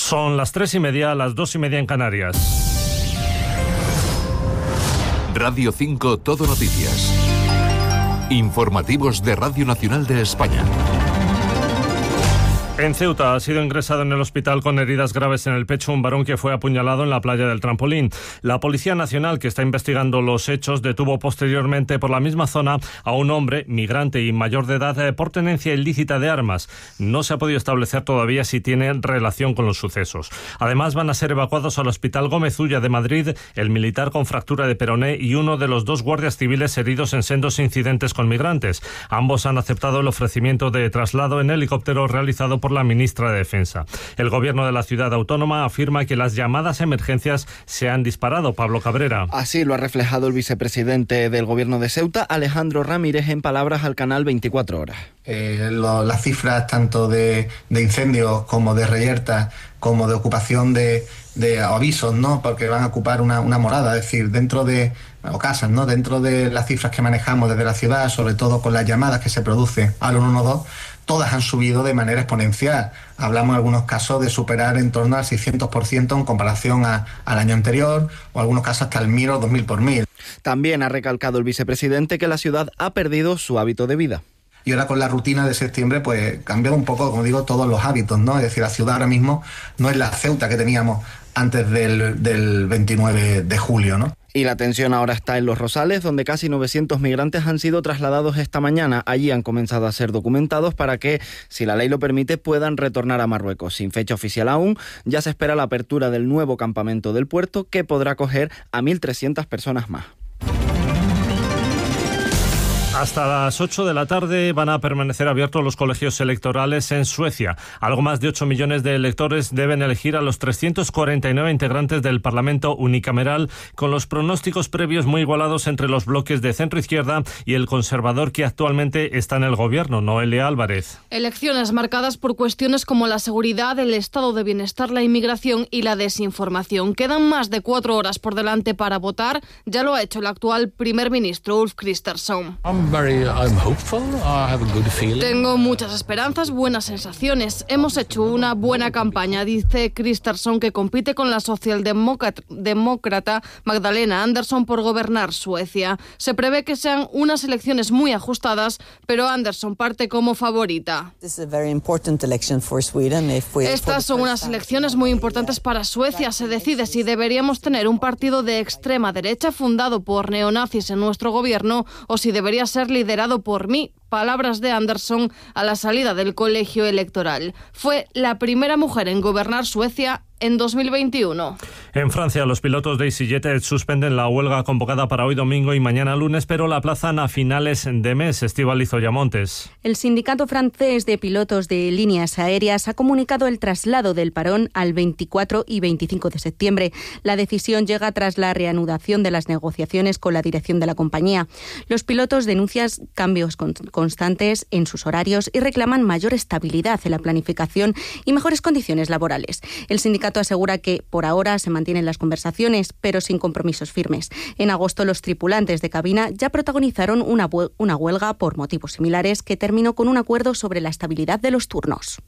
Son las 3:30, las 2:30 en Canarias. Radio 5 Todo Noticias. Informativos de Radio Nacional de España. En Ceuta ha sido ingresado en el hospital con heridas graves en el pecho un varón que fue apuñalado en la playa del Trampolín. La Policía Nacional, que está investigando los hechos, detuvo posteriormente por la misma zona a un hombre, migrante y mayor de edad, por tenencia ilícita de armas. No se ha podido establecer todavía si tiene relación con los sucesos. Además, van a ser evacuados al Hospital Gómez Ulla de Madrid el militar con fractura de peroné y uno de los 2 guardias civiles heridos en sendos incidentes con migrantes. Ambos han aceptado el ofrecimiento de traslado en helicóptero realizado por la ministra de Defensa. El gobierno de la ciudad autónoma afirma que las llamadas a emergencias se han disparado. Pablo Cabrera. Así lo ha reflejado el vicepresidente del gobierno de Ceuta, Alejandro Ramírez, en palabras al canal 24 Horas. Las cifras tanto de incendios como de reyertas, como de ocupación de avisos, ¿no? Porque van a ocupar una morada, es decir, dentro de casas, ¿no? Dentro de las cifras que manejamos desde la ciudad, sobre todo con las llamadas que se producen al 112, todas han subido de manera exponencial. Hablamos en algunos casos de superar en torno al 600% en comparación al año anterior, o en algunos casos hasta el 1000 o 2000 por 1000. También ha recalcado el vicepresidente que la ciudad ha perdido su hábito de vida. Y ahora con la rutina de septiembre, pues cambian un poco, como digo, todos los hábitos, ¿no? Es decir, la ciudad ahora mismo no es la Ceuta que teníamos antes del 29 de julio, ¿no? Y la atención ahora está en Los Rosales, donde casi 900 migrantes han sido trasladados esta mañana. Allí han comenzado a ser documentados para que, si la ley lo permite, puedan retornar a Marruecos. Sin fecha oficial aún, ya se espera la apertura del nuevo campamento del puerto, que podrá acoger a 1.300 personas más. Hasta las 8 de la tarde van a permanecer abiertos los colegios electorales en Suecia. Algo más de 8 millones de electores deben elegir a los 349 integrantes del Parlamento unicameral, con los pronósticos previos muy igualados entre los bloques de centro-izquierda y el conservador que actualmente está en el gobierno. Noelia Álvarez. Elecciones marcadas por cuestiones como la seguridad, el estado de bienestar, la inmigración y la desinformación. Quedan más de 4 horas por delante para votar. Ya lo ha hecho el actual primer ministro Ulf Kristersson. Tengo muchas esperanzas, buenas sensaciones. Hemos hecho una buena campaña, dice Kristersson, que compite con la socialdemócrata Magdalena Andersson por gobernar Suecia. Se prevé que sean unas elecciones muy ajustadas, pero Andersson parte como favorita. Estas son unas elecciones muy importantes para Suecia. Se decide si deberíamos tener un partido de extrema derecha fundado por neonazis en nuestro gobierno o si debería ser liderado por mí. Palabras de Andersson a la salida del colegio electoral. Fue la primera mujer en gobernar Suecia en 2021. En Francia, los pilotos de EasyJet suspenden la huelga convocada para hoy domingo y mañana lunes, pero la aplazan a finales de mes. Estíbaliz Oyamontes. El sindicato francés de pilotos de líneas aéreas ha comunicado el traslado del parón al 24 y 25 de septiembre. La decisión llega tras la reanudación de las negociaciones con la dirección de la compañía. Los pilotos denuncian cambios constantes en sus horarios y reclaman mayor estabilidad en la planificación y mejores condiciones laborales. El sindicato asegura que por ahora se mantienen las conversaciones, pero sin compromisos firmes. En agosto, los tripulantes de cabina ya protagonizaron una huelga por motivos similares que terminó con un acuerdo sobre la estabilidad de los turnos.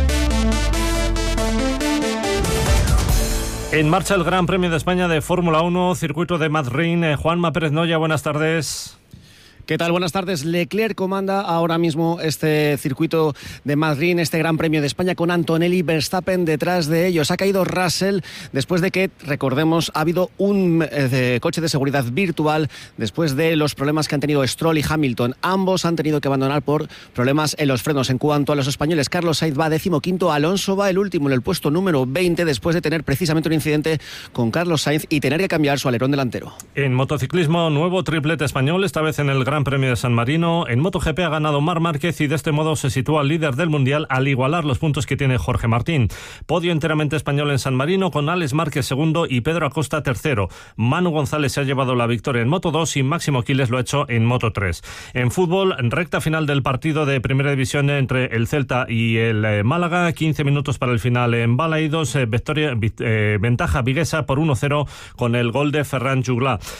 En marcha el Gran Premio de España de Fórmula 1, circuito de Madrid. Juanma Pérez Noya, buenas tardes. ¿Qué tal? Buenas tardes. Leclerc comanda ahora mismo este circuito de Madrid, este Gran Premio de España, con Antonelli, Verstappen detrás de ellos. Ha caído Russell después de que, recordemos, ha habido un coche de seguridad virtual después de los problemas que han tenido Stroll y Hamilton. Ambos han tenido que abandonar por problemas en los frenos. En cuanto a los españoles, Carlos Sainz va 15º, Alonso va el último en el puesto número 20 después de tener precisamente un incidente con Carlos Sainz y tener que cambiar su alerón delantero. En motociclismo, nuevo triplete español, esta vez en el Gran Premio de San Marino. En MotoGP ha ganado Marc Márquez y de este modo se sitúa líder del Mundial al igualar los puntos que tiene Jorge Martín. Podio enteramente español en San Marino con Alex Márquez segundo y Pedro Acosta tercero. Manu González se ha llevado la victoria en Moto2 y Máximo Quiles lo ha hecho en Moto3. En fútbol, recta final del partido de Primera División entre el Celta y el Málaga. 15 minutos para el final en Balaidos. Ventaja viguesa por 1-0 con el gol de Ferran Juglà.